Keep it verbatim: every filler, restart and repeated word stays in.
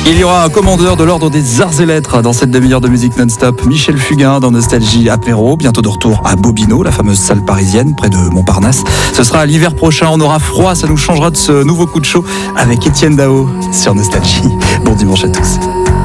Il y aura un commandeur de l'ordre des arts et lettres dans cette demi-heure de musique non-stop. Michel Fugain dans Nostalgie Apéro. Bientôt de retour à Bobino, la fameuse salle parisienne près de Montparnasse. Ce sera l'hiver prochain. On aura froid. Ça nous changera de ce nouveau coup de chaud avec Étienne Dao sur Nostalgie. Bon dimanche à tous.